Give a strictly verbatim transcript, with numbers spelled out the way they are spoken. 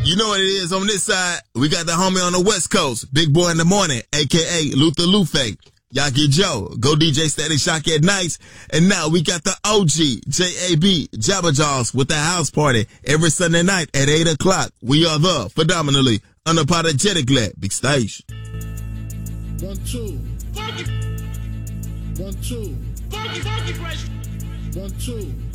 You know what it is on this side. We got the homie on the West Coast, Big Boy in the Morning, a k a. Luther Lufe. Yaki Joe, Go D J Static Shock at nights. And now we got the O G, J A B, Jabba Jaws with the house party every Sunday night at eight o'clock. We are the phenomenally, unapologetically big station. One, two. Funky. One, two. Funky, funky fresh. One, two.